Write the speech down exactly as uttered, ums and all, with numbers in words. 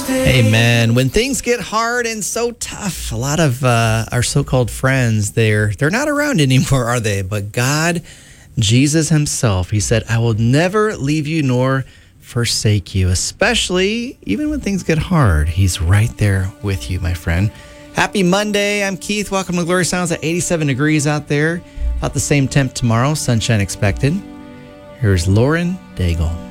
Amen. When things get hard and so tough, a lot of uh, our so-called friends, they're they're not around anymore, are they? But God, Jesus himself, he said, I will never leave you nor forsake you, especially even when things get hard. He's right there with you, my friend. Happy Monday. I'm Keith. Welcome to Glory Sounds at eighty-seven degrees out there. About the same temp tomorrow. Sunshine expected. Here's Lauren Daigle.